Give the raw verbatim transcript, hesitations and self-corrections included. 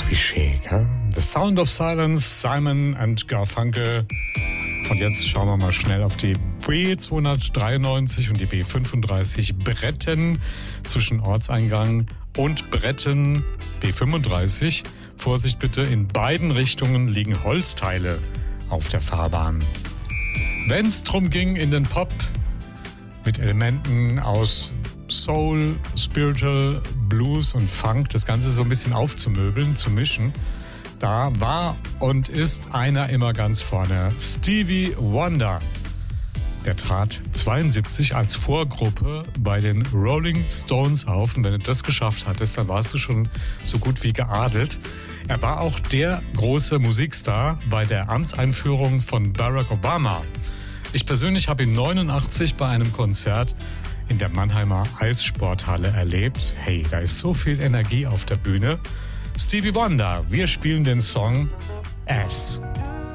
Ach, wie schick, ja? The Sound of Silence, Simon and Garfunkel. Und jetzt schauen wir mal schnell auf die B zweihundertdreiundneunzig und die B fünfunddreißig Bretten zwischen Ortseingang und Bretten B fünfunddreißig. Vorsicht bitte, in beiden Richtungen liegen Holzteile auf der Fahrbahn. Wenn es drum ging, in den Pop mit Elementen aus Soul, Spiritual, Blues und Funk, das Ganze so ein bisschen aufzumöbeln, zu mischen, da war und ist einer immer ganz vorne. Stevie Wonder. Der trat zweiundsiebzig als Vorgruppe bei den Rolling Stones auf. Und wenn du das geschafft hattest, dann warst du schon so gut wie geadelt. Er war auch der große Musikstar bei der Amtseinführung von Barack Obama. Ich persönlich habe ihn neunundachtzig bei einem Konzert in der Mannheimer Eissporthalle erlebt. Hey, da ist so viel Energie auf der Bühne. Stevie Wonder, wir spielen den Song Ass.